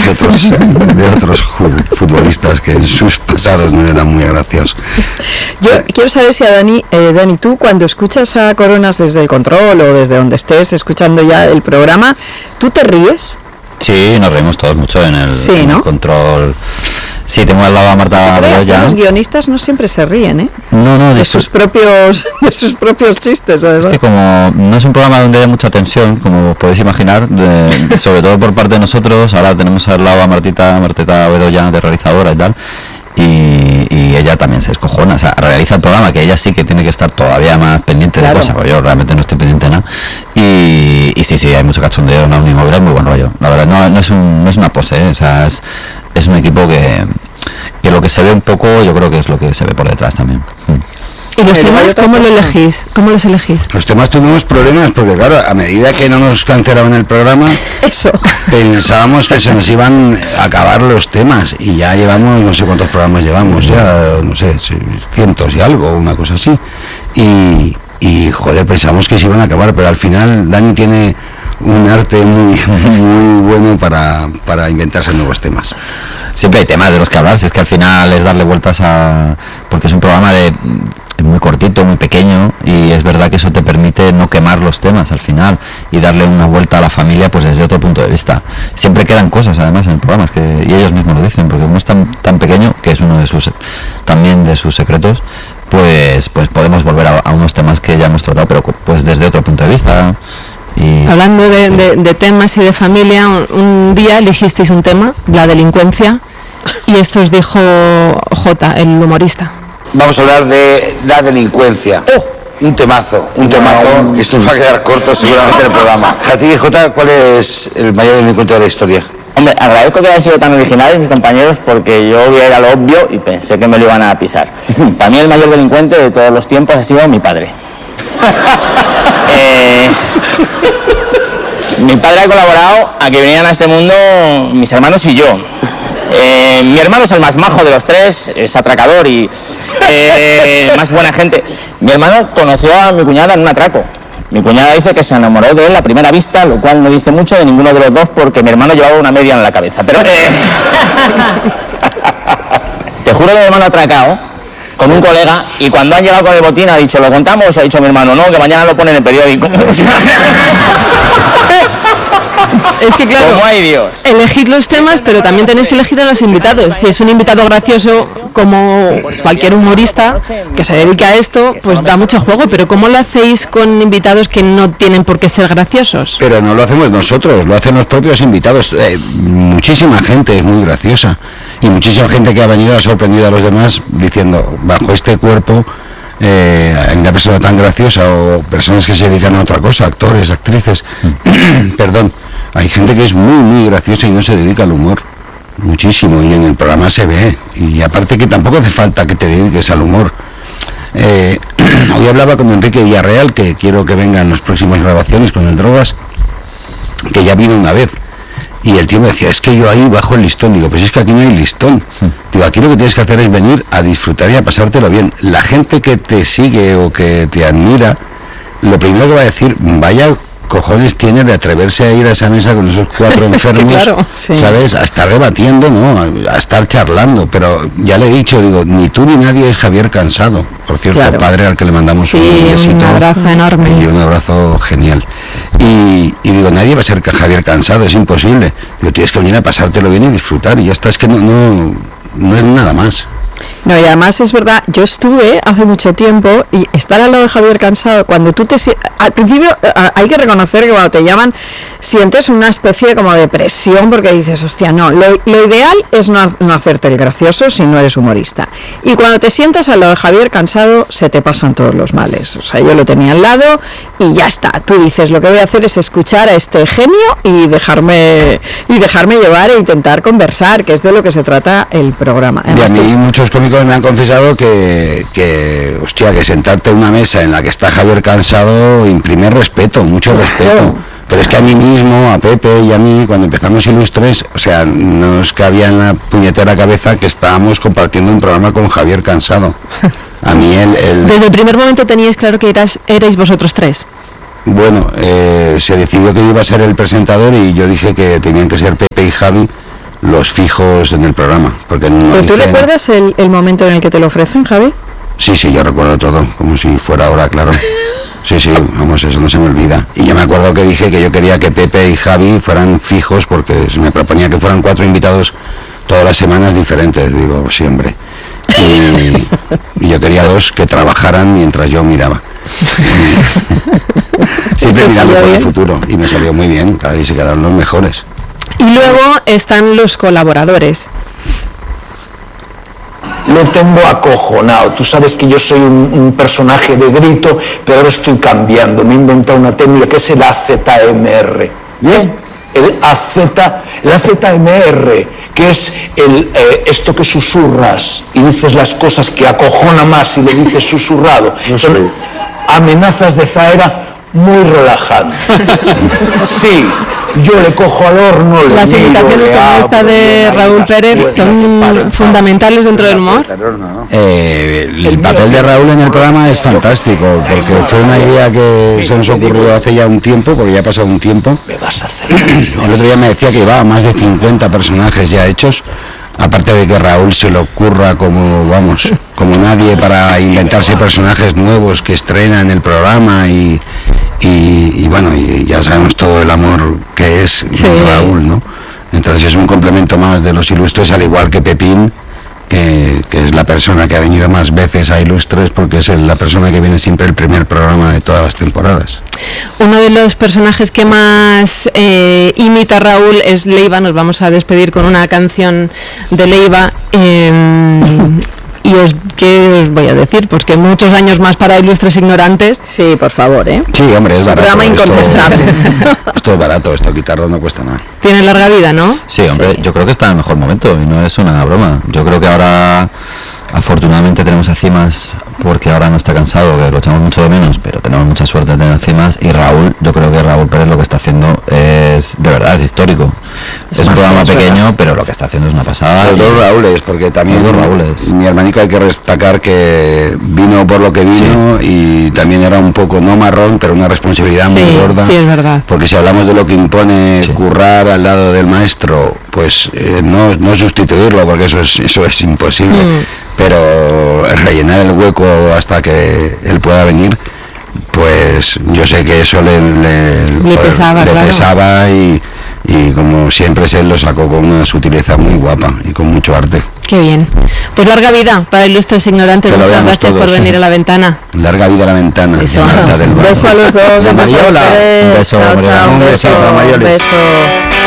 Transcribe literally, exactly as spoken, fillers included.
de otros, de otros futbolistas que en sus pasados no eran muy graciosos. Yo quiero saber si a Dani, eh, Dani, tú cuando escuchas a Coronas desde el control o desde donde estés escuchando ya el programa, ¿tú te ríes? Sí, nos reímos todos mucho en el, sí, en ¿no? el control. Sí, tengo al lado a Marta Bedoya. Los guionistas no siempre se ríen, ¿eh? No, no, de, de sus propios de sus propios chistes, además. Es que como no es un programa donde hay mucha tensión, como podéis imaginar, de, sobre todo por parte de nosotros, ahora tenemos al lado a Martita, Martita Bedoya, de realizadora y tal, y, y ella también se descojona, o sea, realiza el programa, que ella sí que tiene que estar todavía más pendiente claro. de cosas, yo realmente no estoy pendiente de nada, y, y sí, sí, hay mucho cachondeo, no, un inmobiliario muy buen rollo, la verdad, no, no, es, un, no es una pose, ¿eh? O sea, es, es un equipo que, que lo que se ve un poco, yo creo que es lo que se ve por detrás también. ¿Y los temas cómo lo elegís? ¿Cómo los elegís? Los temas tuvimos problemas porque, claro, a medida que no nos cancelaban el programa, eso pensábamos que se nos iban a acabar los temas y ya llevamos, no sé cuántos programas llevamos, ya, no sé, cientos y algo, una cosa así. Y, y joder, pensamos que se iban a acabar, pero al final Dani tiene un arte muy, muy bueno para, para inventarse nuevos temas. Siempre hay temas de los que hablar, si es que al final es darle vueltas a... porque es un programa de muy cortito, muy pequeño, y es verdad que eso te permite no quemar los temas al final y darle una vuelta a la familia pues desde otro punto de vista. Siempre quedan cosas además en el programa, es que, y ellos mismos lo dicen, porque como es tan, tan pequeño, que es uno de sus también de sus secretos, pues pues podemos volver a, a unos temas que ya hemos tratado, pero pues desde otro punto de vista. Y, hablando de, de, de temas y de familia, un, un día elegisteis un tema, la delincuencia, y esto os dijo Jota, el humorista. Vamos a hablar de la delincuencia. ¡Oh! Un temazo, un temazo, que esto nos va a quedar corto seguramente en el programa. A ti, Jota, ¿cuál es el mayor delincuente de la historia? Hombre, agradezco que hayan sido tan originales mis compañeros, porque yo voy a ir a lo obvio y pensé que me lo iban a pisar. Para mí el mayor delincuente de todos los tiempos ha sido mi padre. eh... Mi padre ha colaborado a que vinieran a este mundo mis hermanos y yo. Eh, mi hermano es el más majo de los tres, es atracador y eh, más buena gente. Mi hermano conoció a mi cuñada en un atraco. Mi cuñada dice que se enamoró de él a primera vista, lo cual no dice mucho de ninguno de los dos porque mi hermano llevaba una media en la cabeza. Pero eh, te juro que mi hermano ha atracado con un colega y cuando han llegado con el botín ha dicho, ¿lo contamos? Ha dicho mi hermano, no, que mañana lo ponen en el periódico. Es que claro, ¿cómo hay Dios? Elegid los temas, pero también tenéis que elegir a los invitados. Si es un invitado gracioso, como cualquier humorista que se dedique a esto, pues da mucho juego. Pero ¿cómo lo hacéis con invitados que no tienen por qué ser graciosos? Pero no lo hacemos nosotros, lo hacen los propios invitados. Eh, muchísima gente es muy graciosa y muchísima gente que ha venido ha sorprendido a los demás diciendo, bajo este cuerpo eh, hay una persona tan graciosa, o personas que se dedican a otra cosa, actores, actrices, mm. perdón, hay gente que es muy muy graciosa y no se dedica al humor, muchísimo, y en el programa se ve, y aparte que tampoco hace falta que te dediques al humor. Eh, hoy hablaba con Enrique Villarreal, que quiero que venga en las próximas grabaciones con el Drogas, que ya vino una vez, y el tío me decía, es que yo ahí bajo el listón. Digo, pues es que aquí no hay listón. Digo, aquí lo que tienes que hacer es venir a disfrutar y a pasártelo bien. La gente que te sigue o que te admira, lo primero que va a decir, vaya cojones tiene de atreverse a ir a esa mesa con esos cuatro enfermos, claro, sí. ¿sabes? A estar debatiendo, ¿no? A, a estar charlando, pero ya le he dicho, digo, ni tú ni nadie es Javier Cansado, por cierto, claro. Padre al que le mandamos sí, un besito, un abrazo enorme y un abrazo genial, y, y digo, nadie va a ser Javier Cansado, es imposible. Digo, tienes que venir a pasártelo bien y disfrutar, y ya está, es que no, no, no es nada más. No, y además es verdad, yo estuve hace mucho tiempo y estar al lado de Javier Cansado, cuando tú te... Al principio hay que reconocer que cuando te llaman sientes una especie como de presión porque dices, hostia, no, lo, lo ideal es no, no hacerte el gracioso si no eres humorista. Y cuando te sientas al lado de Javier Cansado se te pasan todos los males. O sea, yo lo tenía al lado y ya está. Tú dices, lo que voy a hacer es escuchar a este genio y dejarme y dejarme llevar e intentar conversar, que es de lo que se trata el programa. Además, y a mí tú... muchos cómicos me han confesado que, que, hostia, que sentarte en una mesa en la que está Javier Cansado imprime respeto, mucho claro. respeto. Pero es que a mí mismo, a Pepe y a mí, cuando empezamos Ilustres, o sea, nos cabía en la puñetera cabeza que estábamos compartiendo un programa con Javier Cansado. A mí el... el... Desde el primer momento teníais claro que eras, erais vosotros tres. Bueno, eh, se decidió que iba a ser el presentador y yo dije que tenían que ser Pepe y Javi, los fijos en el programa. Porque no ¿Pero tú dicen- recuerdas el, el momento en el que te lo ofrecen, Javi? Sí, sí, yo recuerdo todo, como si fuera ahora, claro. Sí, sí, vamos, eso no se me olvida. Y yo me acuerdo que dije que yo quería que Pepe y Javi fueran fijos porque se me proponía que fueran cuatro invitados todas las semanas diferentes, digo, siempre. Y, y yo quería dos que trabajaran mientras yo miraba. Siempre ¿Te mirando salió por el bien? futuro. Y me salió muy bien, claro, y se quedaron los mejores. Y luego están los colaboradores. Lo tengo acojonado. Tú sabes que yo soy un, un personaje de grito, pero ahora estoy cambiando. Me he inventado una técnica que es el A Z M R. Bien. El A Z, el A Z M R, que es el, eh, esto que susurras y dices las cosas que acojona más si le dices susurrado. No sé. Son amenazas de Zaera muy relajantes. Sí, yo le cojo al horno, le Las miro, imitaciones le como esta abro, de le doy Raúl las Pérez cuerdas de par en son par. fundamentales dentro del humor. Eh, el papel de Raúl en el programa es fantástico, porque fue una idea que se nos ocurrió hace ya un tiempo, porque ya ha pasado un tiempo. Me vas a hacer El otro día me decía que llevaba más de cincuenta personajes ya hechos, aparte de que Raúl se le ocurra como, vamos, como nadie para inventarse personajes nuevos que estrena en el programa y, y, y bueno, y ya sabemos todo el amor que es Sí. Raúl, ¿no? Entonces es un complemento más de los ilustres, al igual que Pepín, que, que es la persona que ha venido más veces a Ilustres, porque es el- la persona que viene siempre el primer programa de todas las temporadas. Uno de los personajes que más eh, imita a Raúl es Leiva. Nos vamos a despedir con una canción de Leiva. eh, y os, ¿qué os voy a decir? Pues que muchos años más para Ilustres Ignorantes. Sí, por favor, ¿eh? Sí, hombre, es barato. Programa esto- incontestable. Esto es barato, esto quitarlo no cuesta nada. Tiene larga vida, ¿no? Sí, hombre, yo creo que está en el mejor momento y no es una broma. Yo creo que ahora, afortunadamente, tenemos a Cimas porque ahora no está cansado, que lo echamos mucho de menos, pero tenemos mucha suerte de tener a Cimas. Y Raúl, yo creo que Raúl Pérez lo que está haciendo es, de verdad, es histórico. Es, un programa es pequeño, verdad. pero lo que está haciendo es una pasada. Los y- dos Raúles, porque también Los dos Raúles. mi hermanico hay que destacar que vino por lo que vino y también era un poco, no marrón, pero una responsabilidad muy Sí, gorda. sí, es verdad. Porque si hablamos de lo que impone Sí. currar al lado del maestro, pues eh, no, no sustituirlo, porque eso es, eso es imposible. Mm. Pero rellenar el hueco hasta que él pueda venir, pues yo sé que eso le, le, Le pesaba, le claro. pesaba y, y como siempre se lo sacó con una sutileza muy guapa y con mucho arte. Qué bien. Pues larga vida para Ilustres Ignorantes. Que lo Muchas veamos gracias por todos, venir ¿eh? a la ventana. Larga vida a la ventana. Eso. Marta del Un Val. beso a los dos. La besos a Mariola. ustedes. Un beso, Chao, Mariela. chao, Un beso, un Mariola. beso.